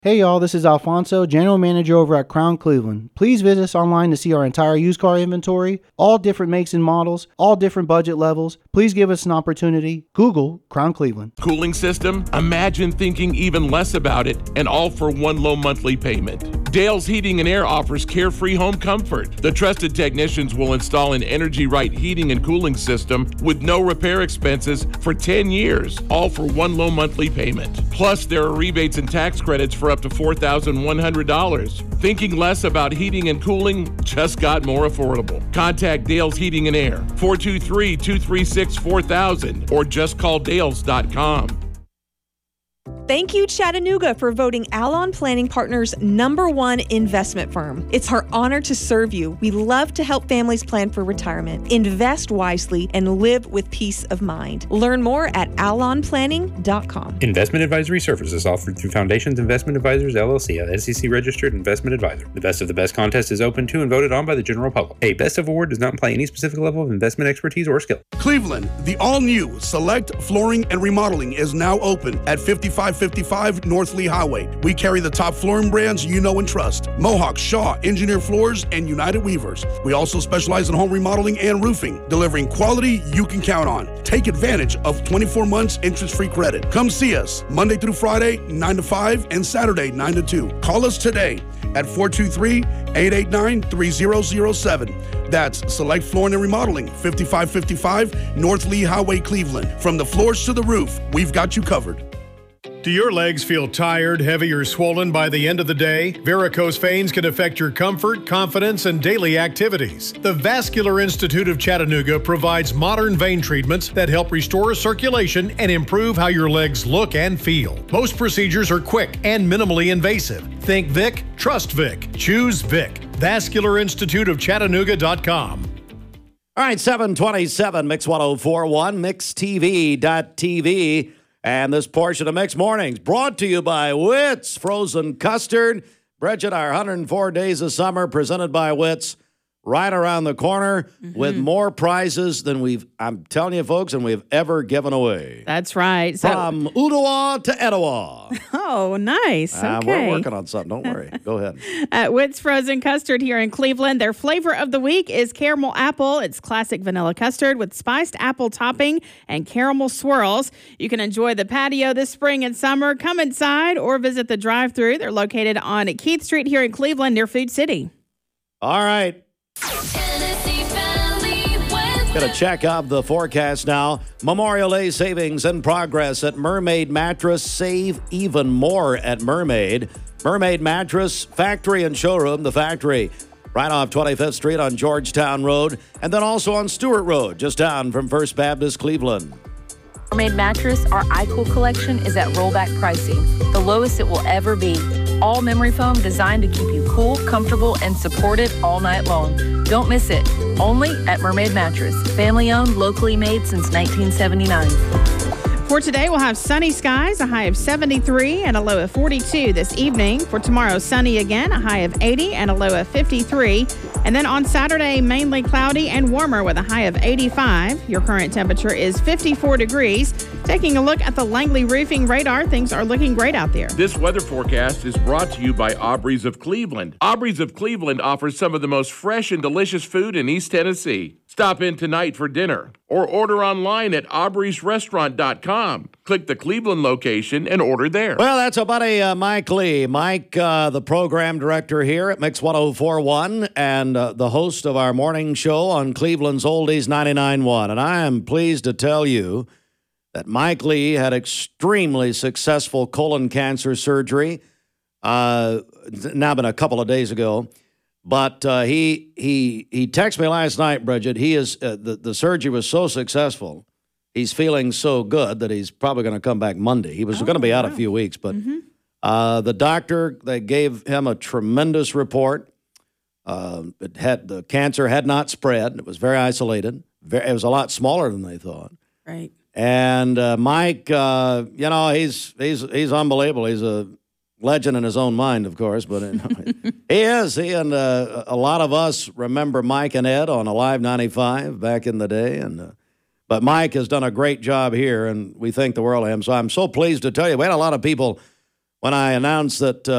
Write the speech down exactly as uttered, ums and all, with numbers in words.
Hey y'all, this is Alfonso, General Manager over at Crown Cleveland. Please visit us online to see our entire used car inventory, all different makes and models, all different budget levels. Please give us an opportunity. Google Crown Cleveland. Cooling system? Imagine thinking even less about it, and all for one low monthly payment. Dale's Heating and Air offers carefree home comfort. The trusted technicians will install an Energy Right heating and cooling system with no repair expenses for ten years, all for one low monthly payment. Plus, there are rebates and tax credits for up to four thousand one hundred dollars. Thinking less about heating and cooling just got more affordable. Contact Dale's Heating and Air, four two three, two three six, four thousand, or just call dales dot com. Thank you, Chattanooga, for voting Alon Planning Partners number one investment firm. It's our honor to serve you. We love to help families plan for retirement, invest wisely, and live with peace of mind. Learn more at alon planning dot com. Investment advisory services offered through Foundations Investment Advisors, L L C, a S E C-registered investment advisor. The Best of the Best contest is open to and voted on by the general public. A Best of award does not imply any specific level of investment expertise or skill. Cleveland, the all-new Select Flooring and Remodeling is now open at fifty-five fifty-five North Lee Highway. We carry the top flooring brands you know and trust: Mohawk, Shaw, Engineer Floors, and United Weavers. We also specialize in home remodeling and roofing, delivering quality you can count on. Take advantage of twenty-four months interest-free credit. Come see us Monday through Friday, nine to five, and Saturday, nine to two. Call us today at four two three, eight eight nine, three zero zero seven. That's Select Flooring and Remodeling, fifty-five fifty-five North Lee Highway, Cleveland. From the floors to the roof, we've got you covered. Do your legs feel tired, heavy, or swollen by the end of the day? Varicose veins can affect your comfort, confidence, and daily activities. The Vascular Institute of Chattanooga provides modern vein treatments that help restore circulation and improve how your legs look and feel. Most procedures are quick and minimally invasive. Think Vic, trust Vic. Choose Vic. vascular institute of chattanooga dot com. All right, seven twenty-seven, Mix ten forty-one, mix t v dot t v. And this portion of Mix Mornings brought to you by Wits Frozen Custard. Bridget, our one hundred four Days of Summer presented by Wits, right around the corner mm-hmm. with more prizes than we've, I'm telling you, folks, than we've ever given away. That's right. So, From Ooltewah to Etowah. Oh, nice. Uh, okay. We're working on something. Don't worry. Go ahead. At Wits Frozen Custard here in Cleveland, their flavor of the week is caramel apple. It's classic vanilla custard with spiced apple topping and caramel swirls. You can enjoy the patio this spring and summer. Come inside or visit the drive-thru. They're located on Keith Street here in Cleveland near Food City. All right. Going to check out the forecast now. Memorial Day savings in progress at Mermaid Mattress. Save even more at Mermaid. Mermaid Mattress, factory and showroom. The factory right off twenty-fifth Street on Georgetown Road. And then also on Stewart Road, just down from First Baptist Cleveland. Mermaid Mattress, our iCool collection is at rollback pricing, the lowest it will ever be. All memory foam designed to keep you cool, comfortable, and supported all night long. Don't miss it. Only at Mermaid Mattress. Family owned, locally made since nineteen seventy-nine. For today, we'll have sunny skies, a high of seventy-three and a low of forty-two this evening. For tomorrow, sunny again, a high of eighty and a low of fifty-three. And then on Saturday, mainly cloudy and warmer with a high of eighty-five. Your current temperature is fifty-four degrees. Taking a look at the Langley Roofing radar, things are looking great out there. This weather forecast is brought to you by Aubrey's of Cleveland. Aubrey's of Cleveland offers some of the most fresh and delicious food in East Tennessee. Stop in tonight for dinner or order online at aubreys restaurant dot com. Click the Cleveland location and order there. Well, that's our buddy uh, Mike Lee. Mike, uh, the program director here at Mix ten forty-one and uh, the host of our morning show on Cleveland's Oldies ninety-nine point one. And I am pleased to tell you that Mike Lee had extremely successful colon cancer surgery. Uh, now been a couple of days ago. But uh, he he he texted me last night, Bridget. He is uh, the the surgery was so successful. He's feeling so good that he's probably going to come back Monday. He was oh, going to be out wow. a few weeks, but mm-hmm. uh, the doctor, they gave him a tremendous report. Uh, it had the cancer had not spread. It was very isolated. Very, it was a lot smaller than they thought. Right. And uh, Mike, uh, you know, he's he's he's unbelievable. He's a legend in his own mind, of course, but you know, he is. He and uh, a lot of us remember Mike and Ed on Alive ninety-five back in the day. And uh, but Mike has done a great job here, and we think the world of him. So I'm so pleased to tell you, we had a lot of people when I announced that uh,